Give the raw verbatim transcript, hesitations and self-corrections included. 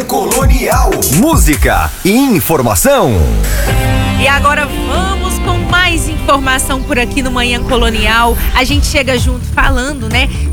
Colonial. Música e informação. E agora vamos com mais informação por aqui no Manhã Colonial. A gente chega junto falando, né,